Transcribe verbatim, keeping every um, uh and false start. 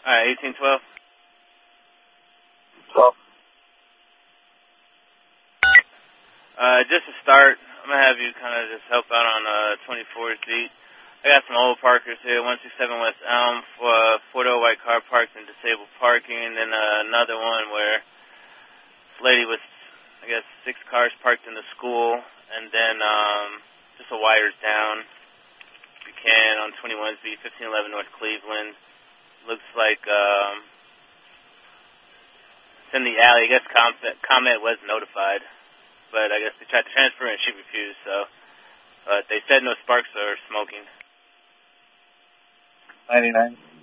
Alright, eighteen twelve. twelve. Uh, just to start, I'm going to have you kind of just help out on uh, twenty-fourth Street. I got some old parkers here, one six seven West Elm, for uh, four-door white car parked in disabled parking, and then uh, another one where this lady was, I guess, six cars parked in the school, and then um, just a wires down. If you can, on twenty-one Street, fifteen eleven North Cleveland. Looks like um, it's in the alley. I guess Com- ComEd was notified, but I guess they tried to transfer and she refused, so but they said no sparks or smoking. ninety-nine.